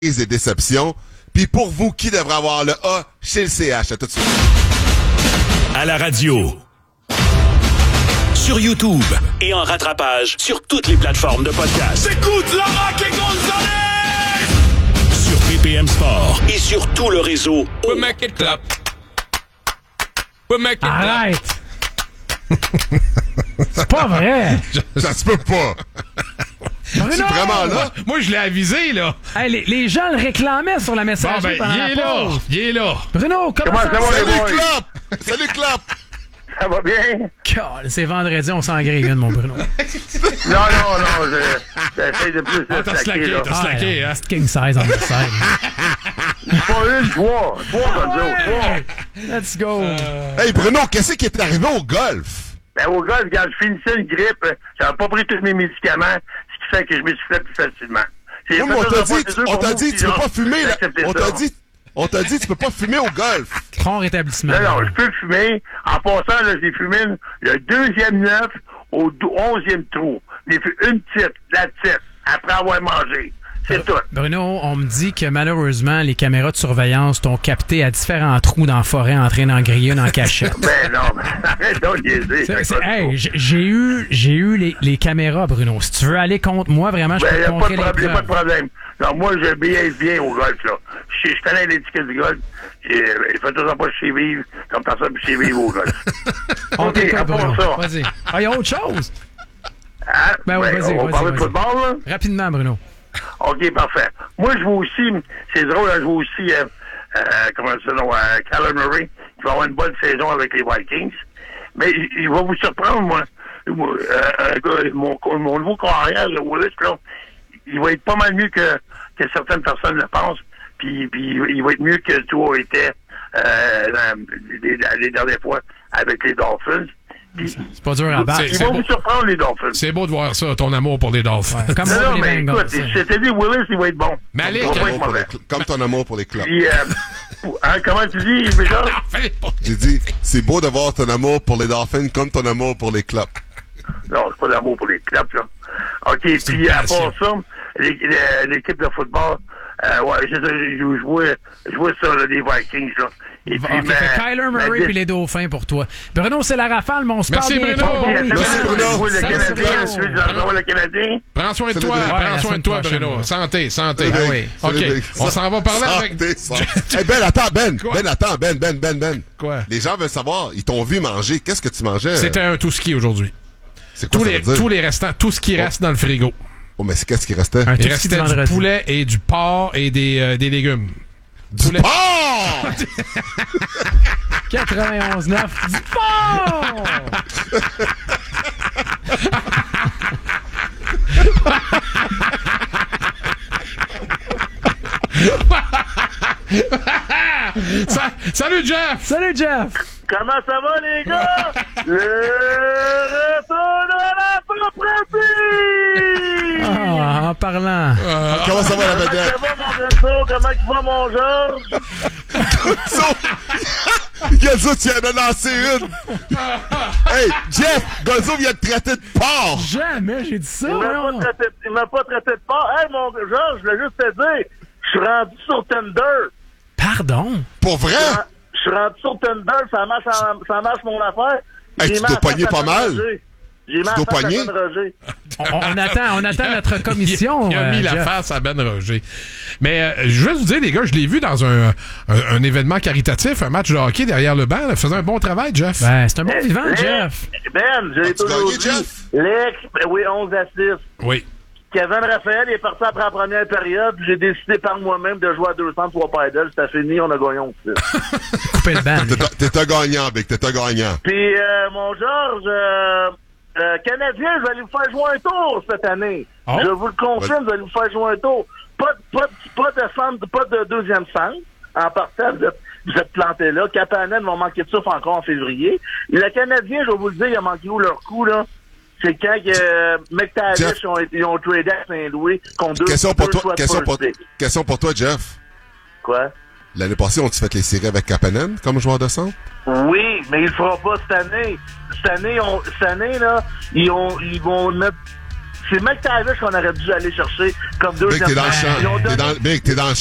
des déceptions. Puis pour vous, qui devrait avoir le A chez le CH? À tout de suite. À la radio, sur YouTube et en rattrapage sur toutes les plateformes de podcast. Écoute Laurent et Gonzalez! Sur BPM Sport et sur tout le réseau. We make it clap. We make it Arrête! C'est pas vrai! Ça se peut pas. Bruno! C'est vraiment là? Moi, je l'ai avisé, là. Hey, les gens le réclamaient sur la messagerie pendant la pause. Il est là. Bruno, comment ça va? Salut, Clap! Salut, Clap! Ça va bien? C'est vendredi, on s'en grille une, mon Bruno. Non, j'essaie de plus Ah, t'as slacké, là. t'as slacké, hein? C'est king size en scène. Pas une, trois comme ça, trois. Let's go. Hey, Bruno, qu'est-ce qui est arrivé au golf? Ben, au golf, quand je finissais une grippe, j'avais pas pris tous mes médicaments, ce qui fait que je m'essoufflais plus facilement. Oui, mais on t'a dit, tu peux pas fumer, là. On t'a dit, tu peux pas fumer au golf. Prends rétablissement. Non, je peux fumer. En passant, là, j'ai fumé le deuxième neuf au 11e trou. J'ai fait une petite, la petite, après avoir mangé. C'est tout. Bruno, on me dit que malheureusement, les caméras de surveillance t'ont capté à différents trous dans la forêt en train d'en griller une en cachette. Ben non, arrête donc de niaiser. Hey, j'ai eu les caméras, Bruno. Si tu veux aller contre moi, vraiment, je peux te montrer les preuves. Pas de problème. Non, moi, je bien au golf, là. Je connais l'étiquette du golf. Il fait toujours pas chez vivre, comme personne chez vivre au golf. OK, à part ça. Vas-y. Ah, il y a autre chose? Hein? Ben oui, vas-y. On parle de football, là? Rapidement, Bruno. OK, parfait. Moi, je vois aussi, c'est drôle, là, je vois aussi, comment ça, non, Kyler Murray, qui va avoir une bonne saison avec les Vikings. Mais il va vous surprendre, moi. Mon nouveau carrière, le Willis, là, il va être pas mal mieux que certaines personnes le pensent. Puis il va être mieux que toi était les dernières fois avec les Dolphins. C'est pas dur à battre. Ils vont vous surprendre, les Dolphins. C'est beau de voir ça, ton amour pour les Dolphins. Ouais, comme non, mais les Bengals, écoute, je t'ai dit, Willis, il va être bon. Mais allez, Comme ton amour pour les clubs. Puis, comment tu dis, Michel? J'ai dit, c'est beau d'avoir ton amour pour les Dolphins comme ton amour pour les clubs. Non, c'est pas d'amour pour les clubs, là. OK, puis à part ça, l'équipe de football, ouais, je vois ça, là, les Vikings, là. Et puis, OK, fait Kyler Murray puis les Dauphins pour toi. Bruno, c'est la rafale, mais on se parle Merci, bientôt. Bruno. Bon Merci, week-end. Bruno. Le Canadien. Prends soin de toi, la semaine prochaine. Bruno. Santé. Ah oui. OK, on s'en va parler avec... Hey, Ben, attends, Ben. Quoi? Les gens veulent savoir, ils t'ont vu manger. Qu'est-ce que tu mangeais? C'était un tout-ski aujourd'hui. C'est quoi ça veut dire? Tous les restants, tout ce qui reste dans le frigo. Oh, mais c'est qu'est-ce qui restait? Un Il tout-ski restait du du vendredi. poulet et du porc et des légumes. Du poulet. porc! 91.9 du port! Salut, Jeff! Salut, Jeff! Comment ça va, les gars? Le retour de la propreté! Ah, en parlant. Comment ça va, la Comment vedette? ça va, mon Gonzo? Comment tu vas, mon Georges? Gonzo, tu viens de lancer une! Hey, Jeff! Gonzo vient de traiter de porc! Jamais j'ai dit ça. Il m'a pas traité de porc. Hey, mon Georges, je voulais juste te dire, je suis rendu sur Tinder. Pardon? Pour vrai? Je suis rendu sur Tinder, ça marche mon affaire. Hey, tu dois pogner pas mal. J'ai dois pogner? On attend notre commission. Il a mis la Jeff. face à Ben Roger. Mais je veux vous dire, les gars, je l'ai vu dans un événement caritatif, un match de hockey derrière le banc. Il faisait un bon travail, Jeff. Ben, c'est un bon vivant, Jeff. Ben, je l'ai As-tu toujours gagné, dit. Jeff? Oui, 11 assists. Oui. Kevin Raphaël est parti après la première période. J'ai décidé par moi-même de jouer à 203 paddles. C'était fini, on a gagné 11 assists. Couper le banc. T'es un gagnant, Big, t'es un gagnant. Puis, mon Georges, Canadien, je vais aller vous faire jouer un tour cette année. Oh. Je vous le confirme, je vais vous faire jouer un tour. Pas de deuxième centre. En partant, vous êtes planté là. Kapanen va manquer de souffle encore en février. Le Canadien, je vais vous le dire, il a manqué où leur coup, là? C'est quand McTavish ils ont tradé à Saint-Louis contre Question pour toi, choix de question pour toi, Jeff. Quoi? L'année passée, ont-tu fait les séries avec Kapanen comme joueur de centre? Oui, mais il le fera pas cette année. Cette année, là, ils vont mettre C'est McTavish qu'on aurait dû aller chercher comme deuxième. Big, t'es dans le Ils ont champ. donné- T'es dans le